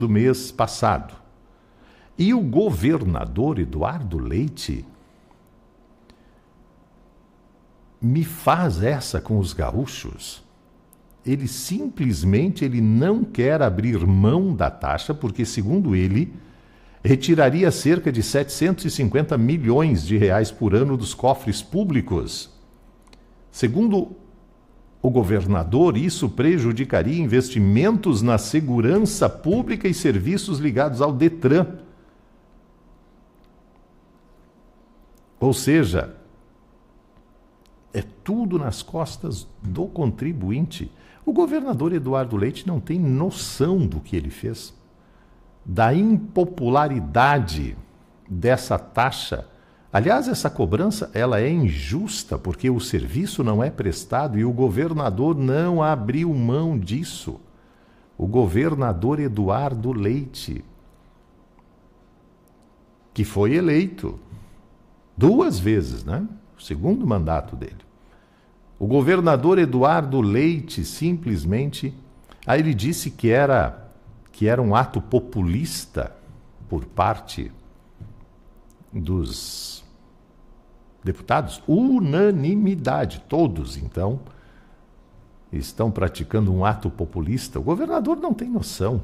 do mês passado. E o governador Eduardo Leite me faz essa com os gaúchos. Ele simplesmente não quer abrir mão da taxa, porque, segundo ele, retiraria cerca de 750 milhões de reais por ano dos cofres públicos. Segundo o governador, isso prejudicaria investimentos na segurança pública e serviços ligados ao Detran. Ou seja, é tudo nas costas do contribuinte. O governador Eduardo Leite não tem noção do que ele fez, da impopularidade dessa taxa. Aliás, essa cobrança ela é injusta, porque o serviço não é prestado e o governador não abriu mão disso. O governador Eduardo Leite, que foi eleito 2 vezes, né? O segundo mandato dele. O governador Eduardo Leite simplesmente, aí ele disse que era um ato populista por parte dos deputados, unanimidade, todos então estão praticando um ato populista. O governador não tem noção.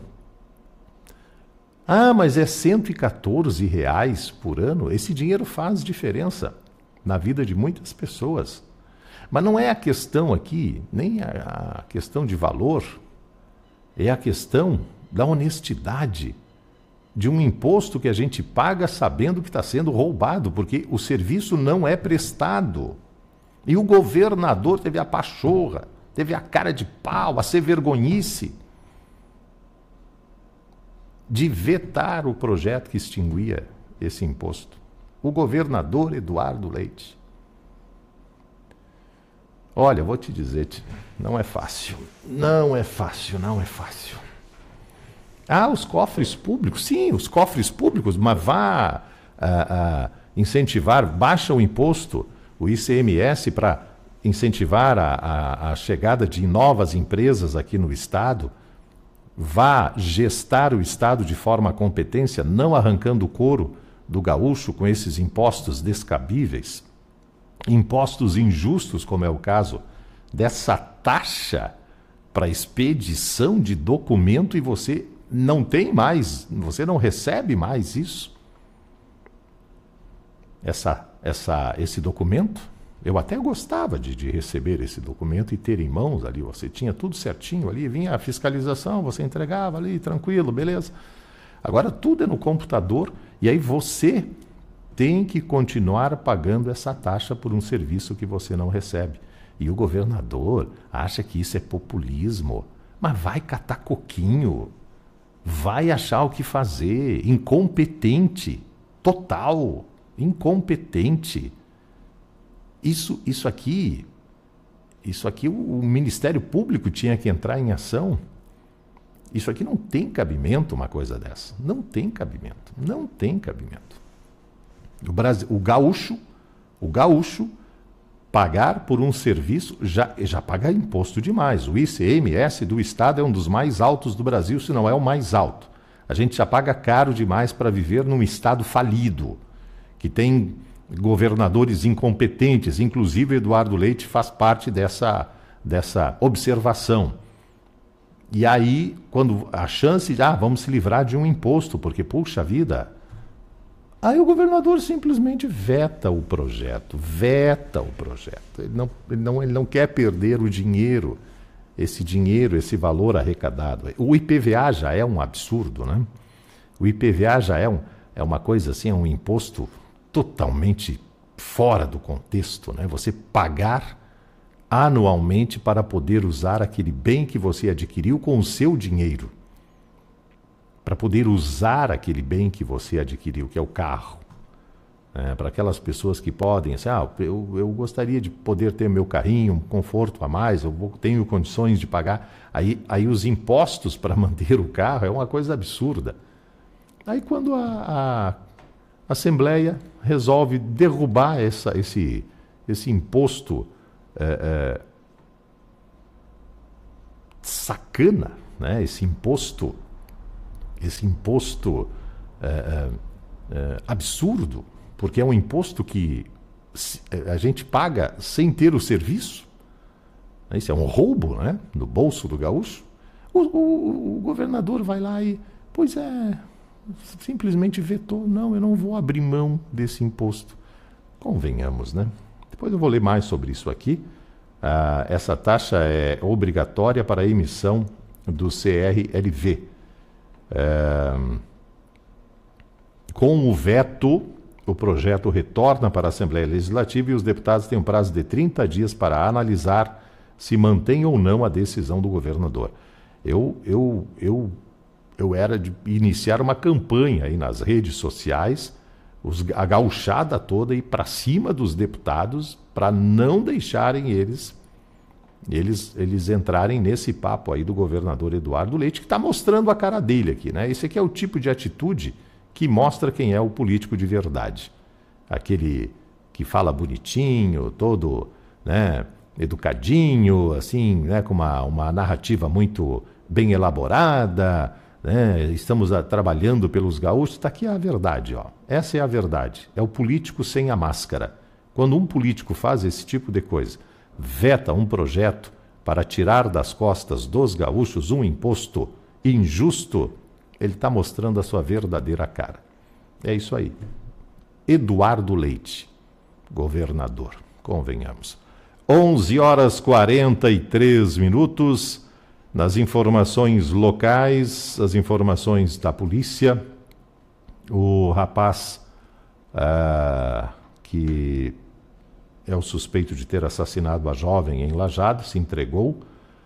Ah, mas é R$114 por ano? Esse dinheiro faz diferença na vida de muitas pessoas. Mas não é a questão aqui, nem a questão de valor, é a questão da honestidade de um imposto que a gente paga sabendo que está sendo roubado, porque o serviço não é prestado. E o governador teve a pachorra, teve a cara de pau, a ser vergonhice de vetar o projeto que extinguia esse imposto. O governador Eduardo Leite. Olha, vou te dizer, não é fácil. Não é fácil, não é fácil. Ah, os cofres públicos? Sim, os cofres públicos, mas vá incentivar, baixa o imposto, o ICMS, para incentivar a chegada de novas empresas aqui no Estado. Vá gestar o Estado de forma competência, não arrancando o couro do gaúcho com esses impostos descabíveis, impostos injustos, como é o caso dessa taxa para expedição de documento, e você não tem mais, você não recebe mais isso. Esse documento, eu até gostava de receber esse documento e ter em mãos ali, você tinha tudo certinho ali, vinha a fiscalização, você entregava ali, tranquilo, beleza. Agora tudo é no computador e aí você tem que continuar pagando essa taxa por um serviço que você não recebe. E o governador acha que isso é populismo, mas vai catar coquinho, vai achar o que fazer, incompetente, total, incompetente. Isso aqui o Ministério Público tinha que entrar em ação. Isso aqui não tem cabimento, uma coisa dessa. Não tem cabimento, não tem cabimento. O gaúcho pagar por um serviço já paga imposto demais. O ICMS do Estado é um dos mais altos do Brasil, se não é o mais alto. A gente já paga caro demais para viver num Estado falido, que tem governadores incompetentes, inclusive Eduardo Leite faz parte dessa observação. E aí, quando a chance de, vamos se livrar de um imposto, porque, puxa vida, aí o governador simplesmente veta o projeto. Ele não quer perder o dinheiro, esse valor arrecadado. O IPVA já é um absurdo, né? O IPVA já é uma coisa assim, é um imposto totalmente fora do contexto, né? Você pagar anualmente para poder usar aquele bem que você adquiriu com o seu dinheiro. Para poder usar aquele bem que você adquiriu, que é o carro. Para aquelas pessoas que podem, assim, eu gostaria de poder ter meu carrinho, um conforto a mais, tenho condições de pagar. Aí os impostos para manter o carro é uma coisa absurda. Aí quando a Assembleia resolve derrubar esse imposto sacana, né? Esse imposto imposto absurdo, porque é um imposto que a gente paga sem ter o serviço. Isso é um roubo, né? No bolso do gaúcho. O governador vai lá e, simplesmente vetou. Não, eu não vou abrir mão desse imposto. Convenhamos, né? Depois eu vou ler mais sobre isso aqui. Essa taxa é obrigatória para a emissão do CRLV. Com o veto, o projeto retorna para a Assembleia Legislativa e os deputados têm um prazo de 30 dias para analisar se mantém ou não a decisão do governador. Eu era de iniciar uma campanha aí nas redes sociais, a gauchada toda ir para cima dos deputados para não deixarem eles entrarem nesse papo aí do governador Eduardo Leite, que está mostrando a cara dele aqui, né? Esse aqui é o tipo de atitude que mostra quem é o político de verdade. Aquele que fala bonitinho, todo, né, educadinho, assim, né, com uma narrativa muito bem elaborada, né? Estamos trabalhando pelos gaúchos. Está aqui a verdade, ó. Essa é a verdade. É o político sem a máscara. Quando um político faz esse tipo de coisa, veta um projeto para tirar das costas dos gaúchos um imposto injusto, ele está mostrando a sua verdadeira cara. É isso aí. Eduardo Leite, governador, convenhamos. 11h43. Nas informações locais, as informações da polícia, o rapaz que é o suspeito de ter assassinado a jovem em Lajeado se entregou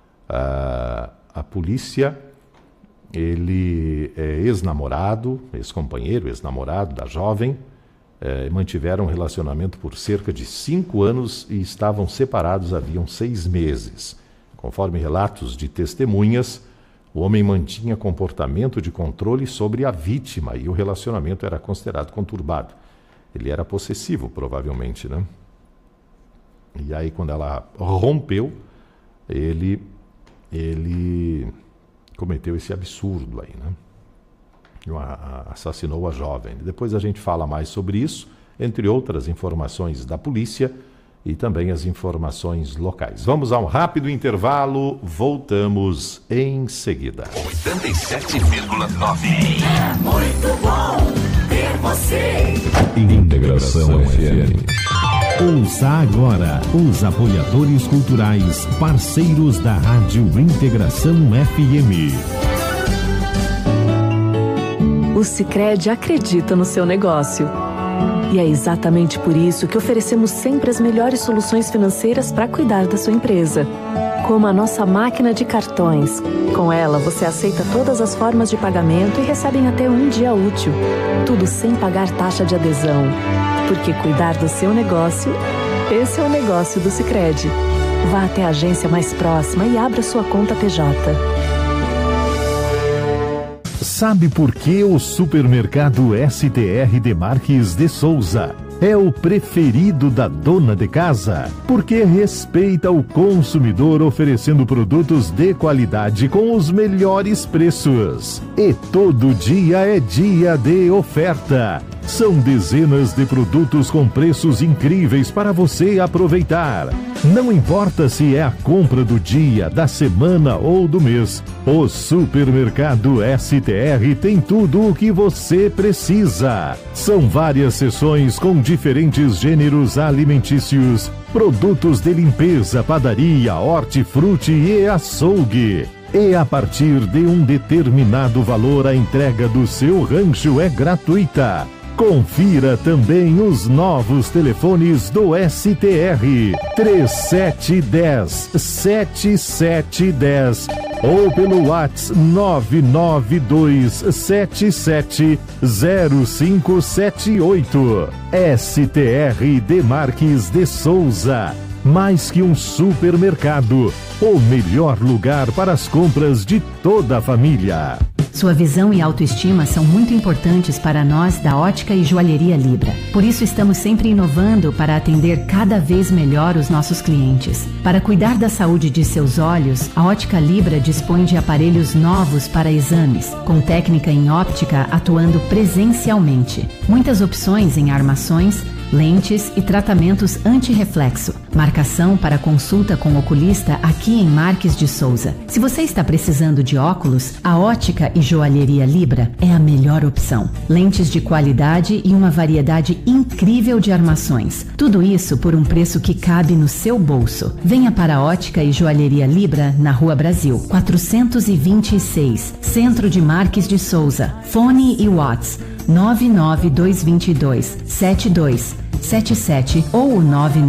à polícia. Ele é ex-namorado, ex-companheiro, ex-namorado da jovem. Mantiveram um relacionamento por cerca de 5 anos e estavam separados haviam 6 meses. Conforme relatos de testemunhas, o homem mantinha comportamento de controle sobre a vítima e o relacionamento era considerado conturbado. Ele era possessivo, provavelmente, né? E aí, quando ela rompeu, ele cometeu esse absurdo aí, né? Assassinou a jovem. Depois a gente fala mais sobre isso, entre outras informações da polícia e também as informações locais. Vamos a um rápido intervalo, voltamos em seguida. 87,9. É muito bom ter você. Integração FM. Ouça agora os apoiadores culturais, parceiros da Rádio Integração FM. O Sicredi acredita no seu negócio. E é exatamente por isso que oferecemos sempre as melhores soluções financeiras para cuidar da sua empresa. Como a nossa máquina de cartões. Com ela, você aceita todas as formas de pagamento e recebe em até 1 dia útil. Tudo sem pagar taxa de adesão. Porque cuidar do seu negócio, esse é o negócio do Sicredi. Vá até a agência mais próxima e abra sua conta PJ. Sabe por que o supermercado STR Demarques de Souza é o preferido da dona de casa? Porque respeita o consumidor oferecendo produtos de qualidade com os melhores preços. E todo dia é dia de oferta. São dezenas de produtos com preços incríveis para você aproveitar. Não importa se é a compra do dia, da semana ou do mês, o supermercado STR tem tudo o que você precisa. São várias seções com diferentes gêneros alimentícios, produtos de limpeza, padaria, hortifruti e açougue. E a partir de um determinado valor, a entrega do seu rancho é gratuita. Confira também os novos telefones do STR 3710-7710 ou pelo WhatsApp 992770578. STR Demarques de Souza. Mais que um supermercado, o melhor lugar para as compras de toda a família. Sua visão e autoestima são muito importantes para nós da Ótica e Joalheria Libra. Por isso estamos sempre inovando para atender cada vez melhor os nossos clientes. Para cuidar da saúde de seus olhos, a Ótica Libra dispõe de aparelhos novos para exames, com técnica em óptica atuando presencialmente. Muitas opções em armações, lentes e tratamentos anti-reflexo. Marcação para consulta com oculista aqui em Marques de Souza. Se você está precisando de óculos, a Ótica e Joalheria Libra é a melhor opção. Lentes de qualidade e uma variedade incrível de armações. Tudo isso por um preço que cabe no seu bolso. Venha para a Ótica e Joalheria Libra na Rua Brasil, 426, Centro de Marques de Souza. Fone e Whats 99222-7277 ou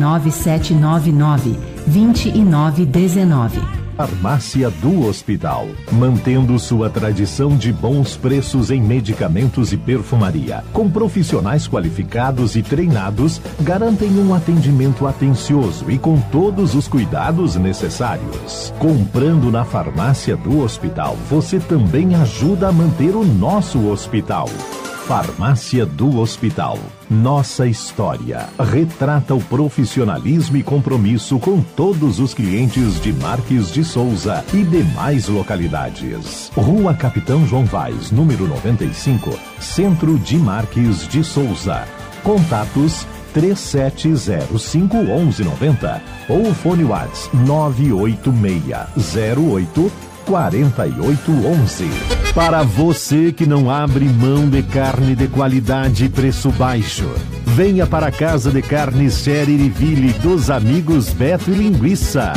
99799-2919. Farmácia do Hospital, mantendo sua tradição de bons preços em medicamentos e perfumaria, com profissionais qualificados e treinados, garantem um atendimento atencioso e com todos os cuidados necessários. Comprando na Farmácia do Hospital, você também ajuda a manter o nosso hospital. Farmácia do Hospital. Nossa história retrata o profissionalismo e compromisso com todos os clientes de Marques de Souza e demais localidades. Rua Capitão João Vaz, número 95, Centro de Marques de Souza. Contatos 3705-1190 ou fone WhatsApp 98608-4811. Para você que não abre mão de carne de qualidade e preço baixo, venha para a Casa de Carnes Cheririville dos amigos Beto e Linguiça.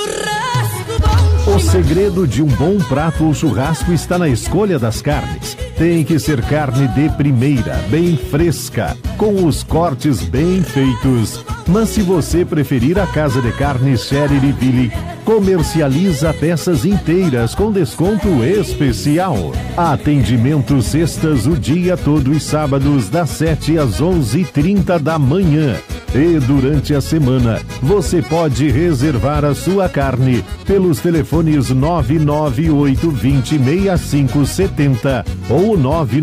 O segredo de um bom prato ou churrasco está na escolha das carnes. Tem que ser carne de primeira, bem fresca, com os cortes bem feitos. Mas se você preferir, a Casa de Carnes Cheririville comercializa peças inteiras com desconto especial. Atendimento sextas o dia todo e sábados das 7 às 11h30 da manhã. E durante a semana, você pode reservar a sua carne pelos telefones 998206570 ou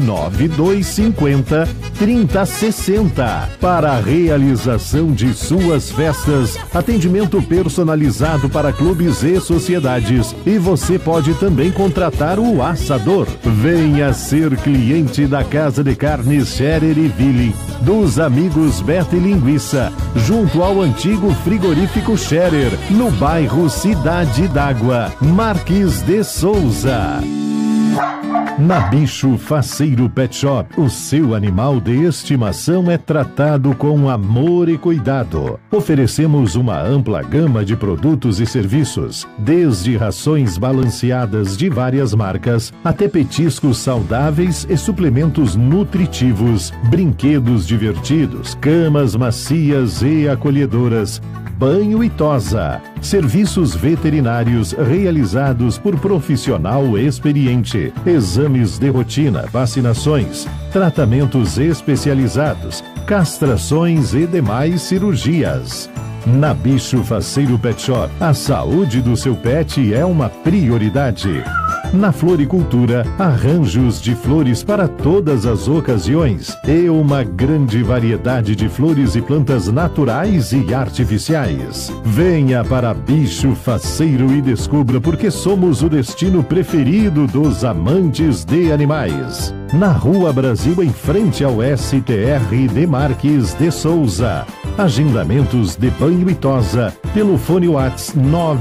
99250-3060. Para a realização de suas festas, atendimento personalizado para clubes e sociedades. E você pode também contratar o assador. Venha ser cliente da Casa de Carnes Cheririville, dos amigos Beto e Linguiça, junto ao antigo frigorífico Scherer, no bairro Cidade d'Água, Marques de Souza. Na Bicho Faceiro Pet Shop, o seu animal de estimação é tratado com amor e cuidado. Oferecemos uma ampla gama de produtos e serviços, desde rações balanceadas de várias marcas, até petiscos saudáveis e suplementos nutritivos, brinquedos divertidos, camas macias e acolhedoras, banho e tosa, serviços veterinários realizados por profissional experiente, exames de rotina, vacinações, tratamentos especializados, castrações e demais cirurgias. Na Bicho Faceiro Pet Shop, a saúde do seu pet é uma prioridade. Na floricultura, arranjos de flores para todas as ocasiões e uma grande variedade de flores e plantas naturais e artificiais. Venha para Bicho Faceiro e descubra porque somos o destino preferido dos amantes de animais. Na Rua Brasil, em frente ao STR de Marques de Souza. Agendamentos de banho e tosa pelo fone WhatsApp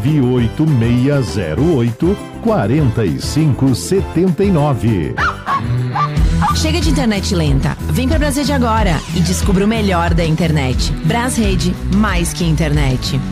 98608-4579. Chega de internet lenta. Vem pra Brasrede agora e descubra o melhor da internet. Brasrede, mais que internet.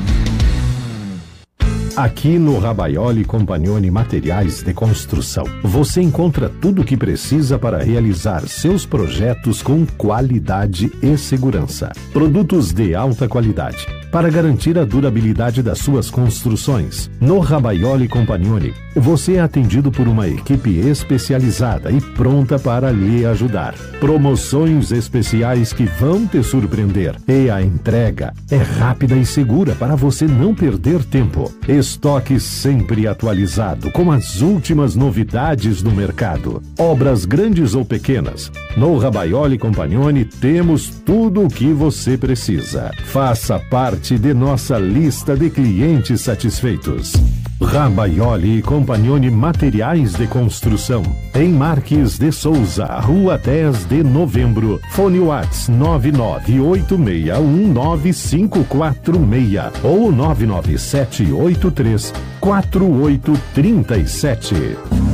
Aqui no Rabaioli Compagnoni Materiais de Construção, você encontra tudo o que precisa para realizar seus projetos com qualidade e segurança. Produtos de alta qualidade, para garantir a durabilidade das suas construções. No Rabaioli Compagnoni, você é atendido por uma equipe especializada e pronta para lhe ajudar. Promoções especiais que vão te surpreender. E a entrega é rápida e segura para você não perder tempo. Estoque sempre atualizado com as últimas novidades do mercado. Obras grandes ou pequenas. No Rabaioli Compagnoni temos tudo o que você precisa. Faça parte de nossa lista de clientes satisfeitos. Rabaioli Compagnoni Materiais de Construção. Em Marques de Souza, Rua 10 de Novembro. Fone Whats 998619546 ou 997834837.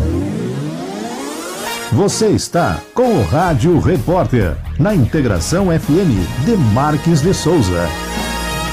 Você está com o Rádio Repórter, na Integração FM de Marques de Souza.